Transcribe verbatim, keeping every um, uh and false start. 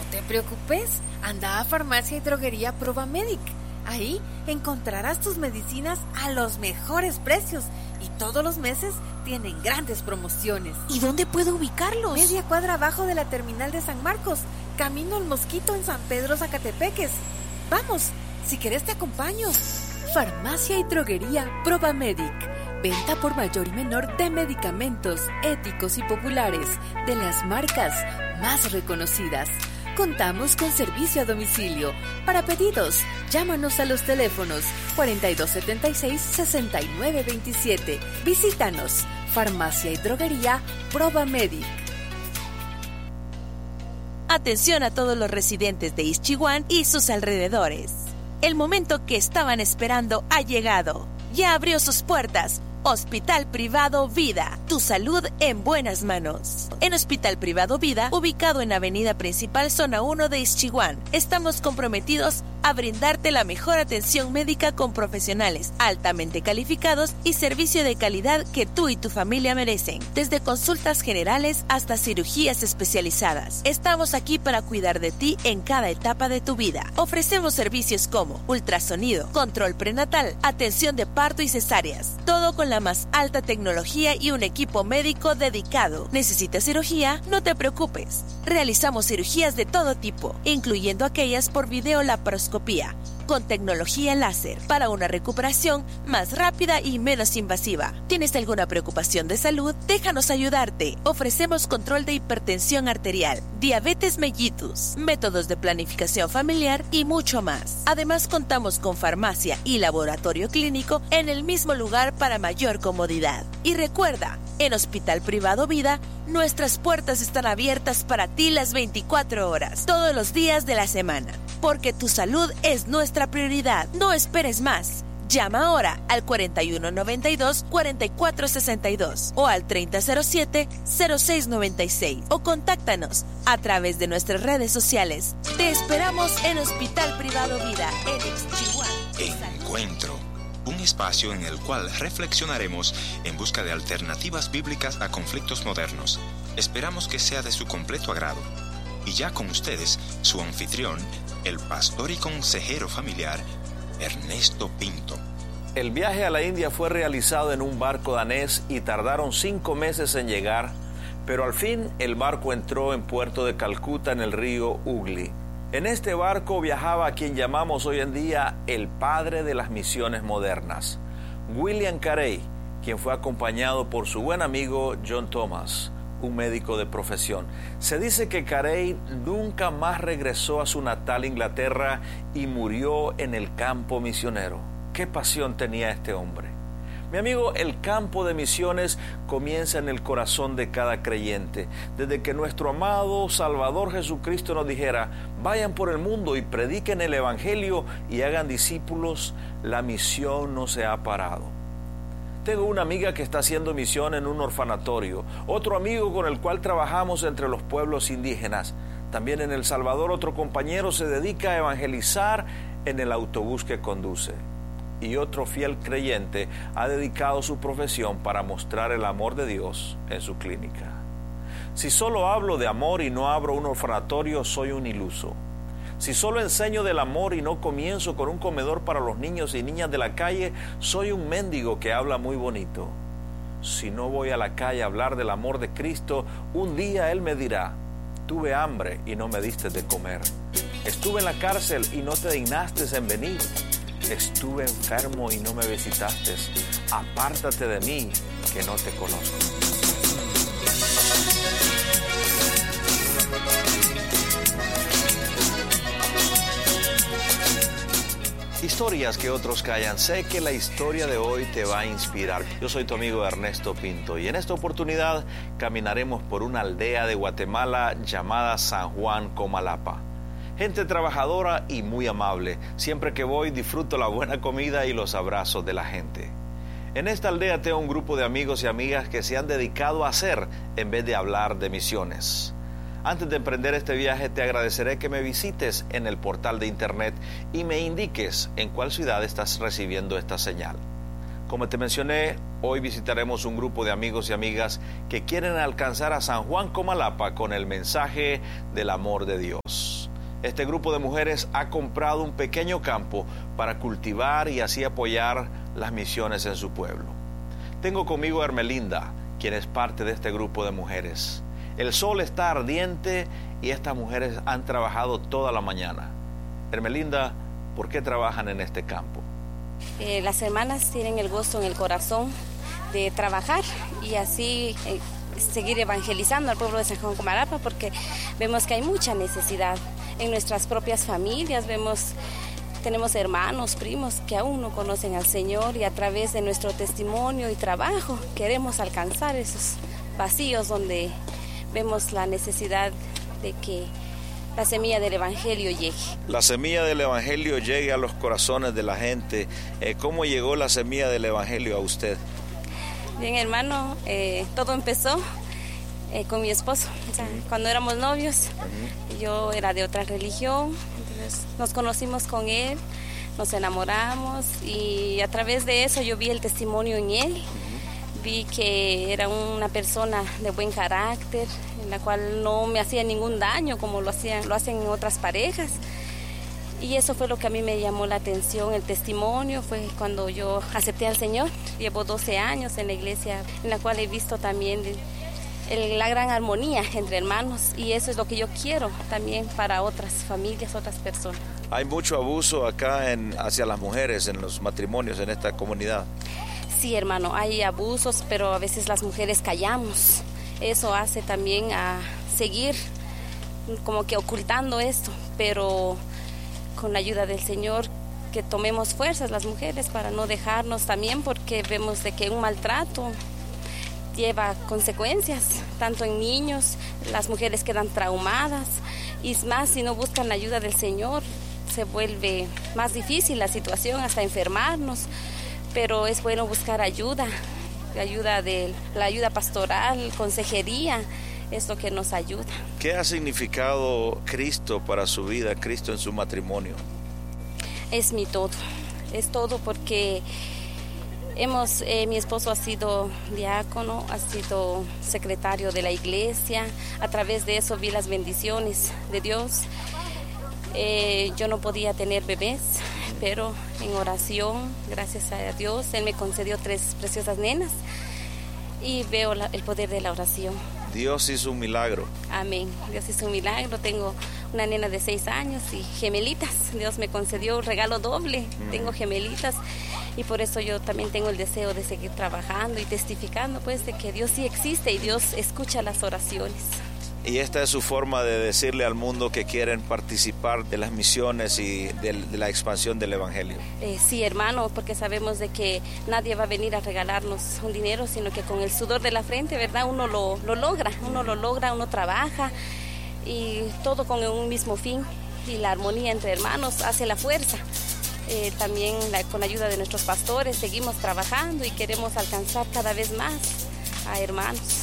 te preocupes, anda a Farmacia y Droguería Provamedic. Ahí encontrarás tus medicinas a los mejores precios y todos los meses tienen grandes promociones. ¿Y dónde puedo ubicarlos? Media cuadra abajo de la terminal de San Marcos, camino al Mosquito en San Pedro Zacatepeques. Vamos, si querés te acompaño. Farmacia y Droguería Provamedic. Venta por mayor y menor de medicamentos éticos y populares de las marcas más reconocidas. Contamos con servicio a domicilio. Para pedidos, llámanos a los teléfonos cuarenta y dos setenta y seis, sesenta y nueve veintisiete. Visítanos, Farmacia y Droguería Provamedic. Atención a todos los residentes de Ixchihuán y sus alrededores. El momento que estaban esperando ha llegado. Ya abrió sus puertas. Hospital Privado Vida, tu salud en buenas manos. En Hospital Privado Vida, ubicado en Avenida Principal, Zona uno de Ixchihuán, estamos comprometidos a brindarte la mejor atención médica con profesionales altamente calificados y servicio de calidad que tú y tu familia merecen. Desde consultas generales hasta cirugías especializadas, estamos aquí para cuidar de ti en cada etapa de tu vida. Ofrecemos servicios como ultrasonido, control prenatal, atención de parto y cesáreas, todo con la más alta tecnología y un equipo médico dedicado. ¿Necesitas cirugía? No te preocupes. Realizamos cirugías de todo tipo, incluyendo aquellas por videolaparoscopía, con tecnología láser, para una recuperación más rápida y menos invasiva. ¿Tienes alguna preocupación de salud? Déjanos ayudarte. Ofrecemos control de hipertensión arterial, diabetes mellitus, métodos de planificación familiar y mucho más. Además, contamos con farmacia y laboratorio clínico en el mismo lugar para mayor comodidad. Y recuerda, en Hospital Privado Vida, nuestras puertas están abiertas para ti las veinticuatro horas, todos los días de la semana, porque tu salud es nuestra prioridad. No esperes más. Llama ahora al cuarenta y uno noventa y dos, cuarenta y cuatro sesenta y dos o al treinta cero siete, cero seis noventa y seis o contáctanos a través de nuestras redes sociales. Te esperamos en Hospital Privado Vida en Ixchihuán. Encuentro. Un espacio en el cual reflexionaremos en busca de alternativas bíblicas a conflictos modernos. Esperamos que sea de su completo agrado. Y ya con ustedes, su anfitrión, el pastor y consejero familiar, Ernesto Pinto. El viaje a la India fue realizado en un barco danés y tardaron cinco meses en llegar, pero al fin el barco entró en puerto de Calcuta en el río Hooghly. En este barco viajaba a quien llamamos hoy en día el padre de las misiones modernas, William Carey, quien fue acompañado por su buen amigo John Thomas, un médico de profesión. Se dice que Carey nunca más regresó a su natal Inglaterra y murió en el campo misionero. ¿Qué pasión tenía este hombre? Mi amigo, el campo de misiones comienza en el corazón de cada creyente. Desde que nuestro amado Salvador Jesucristo nos dijera, vayan por el mundo y prediquen el Evangelio y hagan discípulos, la misión no se ha parado. Tengo una amiga que está haciendo misión en un orfanatorio, otro amigo con el cual trabajamos entre los pueblos indígenas. También en El Salvador otro compañero se dedica a evangelizar en el autobús que conduce. Y otro fiel creyente ha dedicado su profesión para mostrar el amor de Dios en su clínica. Si solo hablo de amor y no abro un orfanatorio, soy un iluso. Si solo enseño del amor y no comienzo con un comedor para los niños y niñas de la calle, soy un mendigo que habla muy bonito. Si no voy a la calle a hablar del amor de Cristo, un día Él me dirá, tuve hambre y no me diste de comer. Estuve en la cárcel y no te dignaste en venir. Estuve enfermo y no me visitaste. Apártate de mí, que no te conozco. Historias que otros callan. Sé que la historia de hoy te va a inspirar. Yo soy tu amigo Ernesto Pinto y en esta oportunidad caminaremos por una aldea de Guatemala llamada San Juan Comalapa. Gente trabajadora y muy amable. Siempre que voy disfruto la buena comida y los abrazos de la gente. En esta aldea tengo un grupo de amigos y amigas que se han dedicado a hacer en vez de hablar de misiones. Antes de emprender este viaje te agradeceré que me visites en el portal de internet y me indiques en cuál ciudad estás recibiendo esta señal. Como te mencioné, hoy visitaremos un grupo de amigos y amigas que quieren alcanzar a San Juan Comalapa con el mensaje del amor de Dios. Este grupo de mujeres ha comprado un pequeño campo para cultivar y así apoyar las misiones en su pueblo. Tengo conmigo a Hermelinda, quien es parte de este grupo de mujeres. El sol está ardiente y estas mujeres han trabajado toda la mañana. Hermelinda, ¿por qué trabajan en este campo? Eh, las hermanas tienen el gusto en el corazón de trabajar y así eh, seguir evangelizando al pueblo de San Juan Comalapa, porque vemos que hay mucha necesidad en nuestras propias familias. Vemos, tenemos hermanos, primos que aún no conocen al Señor, y a través de nuestro testimonio y trabajo queremos alcanzar esos vacíos donde vemos la necesidad de que la semilla del Evangelio llegue. La semilla del Evangelio llegue a los corazones de la gente. Eh, ¿Cómo llegó la semilla del Evangelio a usted? Bien, hermano, eh, todo empezó eh, con mi esposo. O sea, uh-huh. Cuando éramos novios, uh-huh. Yo era de otra religión, entonces nos conocimos con él, nos enamoramos y a través de eso yo vi el testimonio en él. Uh-huh. Vi que era una persona de buen carácter, en la cual no me hacía ningún daño como lo hacían, lo hacen otras parejas. Y eso fue lo que a mí me llamó la atención, el testimonio. Fue cuando yo acepté al Señor. Llevo doce años en la iglesia, en la cual he visto también el, la gran armonía entre hermanos, y eso es lo que yo quiero también para otras familias, otras personas. Hay mucho abuso acá en, hacia las mujeres en los matrimonios en esta comunidad. Sí, hermano, hay abusos, pero a veces las mujeres callamos. Eso hace también a seguir como que ocultando esto, pero con la ayuda del Señor, que tomemos fuerzas las mujeres para no dejarnos también, porque vemos de que un maltrato lleva consecuencias, tanto en niños, las mujeres quedan traumadas, y más si no buscan la ayuda del Señor, se vuelve más difícil la situación, hasta enfermarnos, pero es bueno buscar ayuda, ayuda de la ayuda pastoral, consejería, es lo que nos ayuda. ¿Qué ha significado Cristo para su vida, Cristo en su matrimonio? Es mi todo, es todo porque hemos, eh, mi esposo ha sido diácono, ha sido secretario de la iglesia, a través de eso vi las bendiciones de Dios. Eh, yo no podía tener bebés, pero en oración, gracias a Dios, Él me concedió tres preciosas nenas y veo la, el poder de la oración. Dios hizo un milagro. Amén. Dios hizo un milagro. Tengo una nena de seis años y gemelitas. Dios me concedió un regalo doble. Mm. Tengo gemelitas y por eso yo también tengo el deseo de seguir trabajando y testificando, pues, de que Dios sí existe y Dios escucha las oraciones. Y esta es su forma de decirle al mundo que quieren participar de las misiones y de, de la expansión del Evangelio. Eh, sí, hermano, porque sabemos de que nadie va a venir a regalarnos un dinero, sino que con el sudor de la frente, ¿verdad? Uno lo, lo logra, uno lo logra, uno trabaja, y todo con un mismo fin, y la armonía entre hermanos hace la fuerza. Eh, también la, con la ayuda de nuestros pastores seguimos trabajando y queremos alcanzar cada vez más a hermanos.